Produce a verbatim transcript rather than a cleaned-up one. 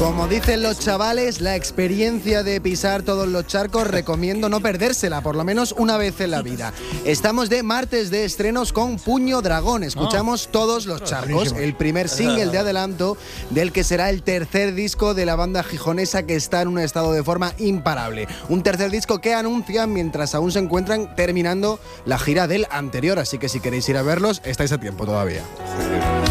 Como dicen los chavales, la experiencia de pisar todos los charcos recomiendo no perdérsela, por lo menos una vez en la vida. Estamos de martes de estrenos con Puño Dragón. Escuchamos oh. todos los charcos, el primer single de adelanto del que será el tercer disco de la banda gijonesa, que está en un estado de forma imparable. Un tercer disco que anuncian mientras aún se encuentran terminando la gira del anterior, así que si queréis ir a verlos, estáis a tiempo todavía.